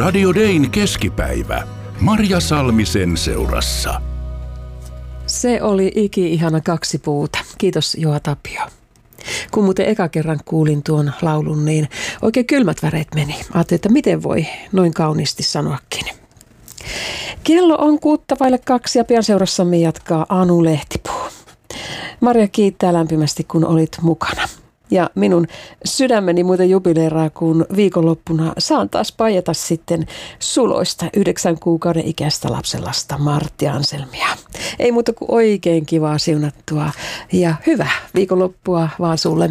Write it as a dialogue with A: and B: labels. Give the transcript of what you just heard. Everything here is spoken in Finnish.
A: Radio Dayn keskipäivä. Marja Salmisen seurassa.
B: Se oli iki-ihana Kaksi puuta. Kiitos Juha Tapio. Kun muuten eka kerran kuulin tuon laulun, niin oikein kylmät väreet meni. Ajattelin, että miten voi noin kauniisti sanoakin. Kello on 1:06 ja pian seurassamme jatkaa Anu Lehtipuu. Marja kiittää lämpimästi, kun olit mukana. Ja minun sydämeni muuten jubileeraa, kun viikonloppuna saan taas paijata sitten suloista 9 kuukauden ikäistä lapsenlasta Martti Anselmia. Ei muuta kuin oikein kivaa siunattua ja hyvää viikonloppua vaan sulle.